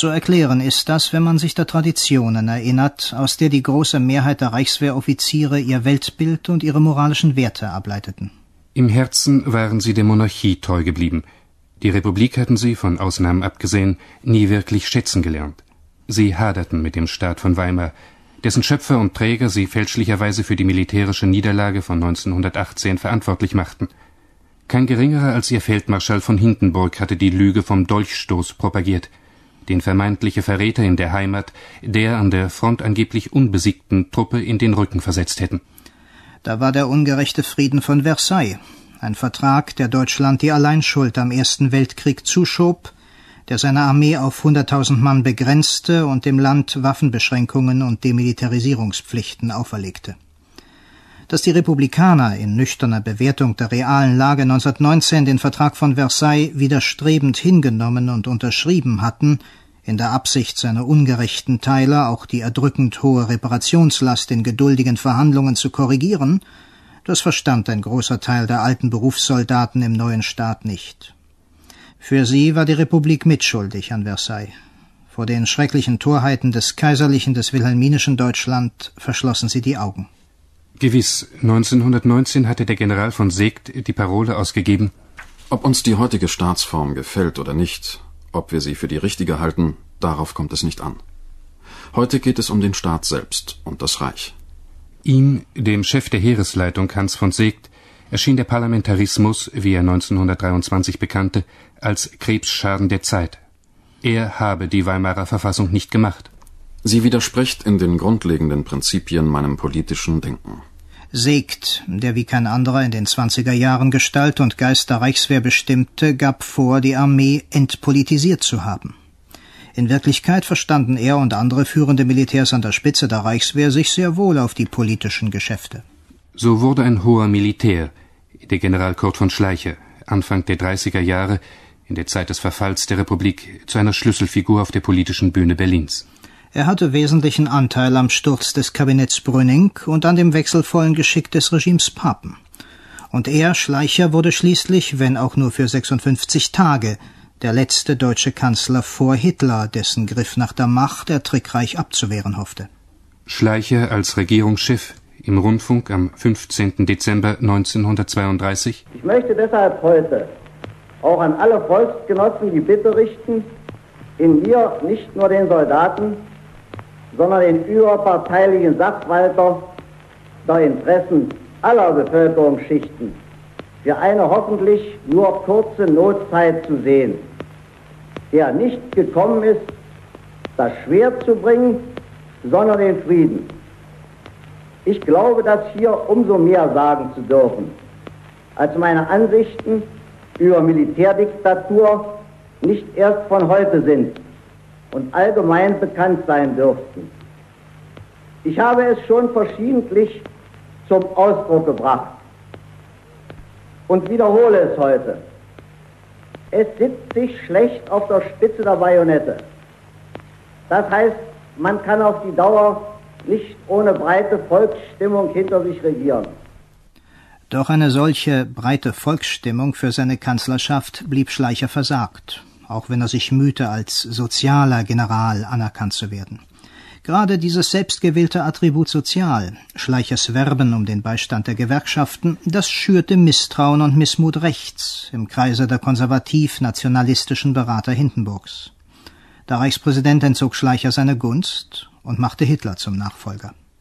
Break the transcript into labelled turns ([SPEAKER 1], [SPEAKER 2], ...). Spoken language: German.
[SPEAKER 1] Zu erklären ist das, wenn man sich der Traditionen erinnert, aus der die große Mehrheit der Reichswehroffiziere ihr Weltbild und ihre moralischen Werte ableiteten.
[SPEAKER 2] Im Herzen waren sie der Monarchie treu geblieben. Die Republik hatten sie, von Ausnahmen abgesehen, nie wirklich schätzen gelernt. Sie haderten mit dem Staat von Weimar, dessen Schöpfer und Träger sie fälschlicherweise für die militärische Niederlage von 1918 verantwortlich machten. Kein geringerer als ihr Feldmarschall von Hindenburg hatte die Lüge vom Dolchstoß propagiert, den vermeintliche Verräter in der Heimat, der an der Front angeblich unbesiegten Truppe in den Rücken versetzt hätten.
[SPEAKER 1] Da war der ungerechte Frieden von Versailles, ein Vertrag, der Deutschland die Alleinschuld am Ersten Weltkrieg zuschob, der seine Armee auf 100.000 Mann begrenzte und dem Land Waffenbeschränkungen und Demilitarisierungspflichten auferlegte. Dass die Republikaner in nüchterner Bewertung der realen Lage 1919 den Vertrag von Versailles widerstrebend hingenommen und unterschrieben hatten, in der Absicht, seine ungerechten Teile, auch die erdrückend hohe Reparationslast in geduldigen Verhandlungen zu korrigieren, das verstand ein großer Teil der alten Berufssoldaten im neuen Staat nicht. Für sie war die Republik mitschuldig an Versailles. Vor den schrecklichen Torheiten des kaiserlichen, des wilhelminischen Deutschland verschlossen sie die Augen.
[SPEAKER 2] Gewiss, 1919 hatte der General von Seeckt die Parole ausgegeben:
[SPEAKER 3] Ob uns die heutige Staatsform gefällt oder nicht, ob wir sie für die richtige halten, darauf kommt es nicht an. Heute geht es um den Staat selbst und das Reich.
[SPEAKER 2] Ihm, dem Chef der Heeresleitung Hans von Seeckt, erschien der Parlamentarismus, wie er 1923 bekannte, als Krebsschaden der Zeit. Er habe die Weimarer Verfassung nicht gemacht.
[SPEAKER 3] Sie widerspricht in den grundlegenden Prinzipien meinem politischen Denken.
[SPEAKER 1] Seeckt, der wie kein anderer in den 20er Jahren Gestalt und Geist der Reichswehr bestimmte, gab vor, die Armee entpolitisiert zu haben. In Wirklichkeit verstanden er und andere führende Militärs an der Spitze der Reichswehr sich sehr wohl auf die politischen Geschäfte.
[SPEAKER 2] So wurde ein hoher Militär, der General Kurt von Schleicher, Anfang der 30er Jahre, in der Zeit des Verfalls der Republik, zu einer Schlüsselfigur auf der politischen Bühne Berlins.
[SPEAKER 1] Er hatte wesentlichen Anteil am Sturz des Kabinetts Brüning und an dem wechselvollen Geschick des Regimes Papen. Und er, Schleicher, wurde schließlich, wenn auch nur für 56 Tage, der letzte deutsche Kanzler vor Hitler, dessen Griff nach der Macht er trickreich abzuwehren hoffte.
[SPEAKER 2] Schleicher als Regierungschef im Rundfunk am 15. Dezember 1932.
[SPEAKER 4] Ich möchte deshalb heute auch an alle Volksgenossen die Bitte richten, in mir nicht nur den Soldaten, sondern den überparteilichen Sachwalter der Interessen aller Bevölkerungsschichten für eine hoffentlich nur kurze Notzeit zu sehen, der nicht gekommen ist, das Schwert zu bringen, sondern den Frieden. Ich glaube, das hier umso mehr sagen zu dürfen, als meine Ansichten über Militärdiktatur nicht erst von heute sind und allgemein bekannt sein dürften. Ich habe es schon verschiedentlich zum Ausdruck gebracht und wiederhole es heute. Es sitzt sich schlecht auf der Spitze der Bajonette. Das heißt, man kann auf die Dauer nicht ohne breite Volksstimmung hinter sich regieren.
[SPEAKER 1] Doch eine solche breite Volksstimmung für seine Kanzlerschaft blieb Schleicher versagt, auch wenn er sich mühte, als sozialer General anerkannt zu werden. Gerade dieses selbstgewählte Attribut Sozial, Schleichers Werben um den Beistand der Gewerkschaften, das schürte Misstrauen und Missmut rechts im Kreise der konservativ-nationalistischen Berater Hindenburgs. Der Reichspräsident entzog Schleicher seine Gunst und machte Hitler zum Nachfolger.